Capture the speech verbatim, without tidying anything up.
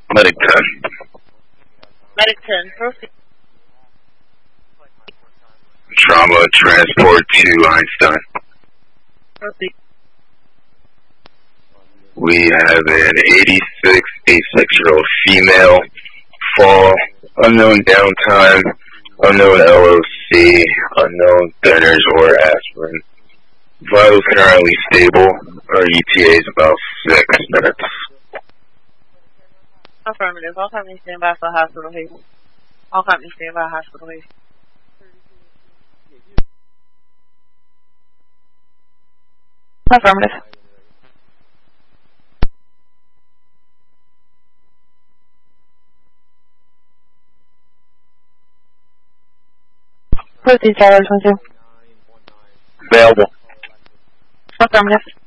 Medic ten. Medic ten, proceed. Trauma transport to Einstein. Proceed. We have an eighty-six, eighty-six-year-old female, fall, unknown downtime, unknown L O C, unknown thinners or aspirin. Vitals currently stable. Our E T A is about six minutes. Affirmative. All companies stand by for hospital haste. All companies stand by hospital haste. Affirmative. Proceed, Tyler, twenty-two. Available. Affirmative.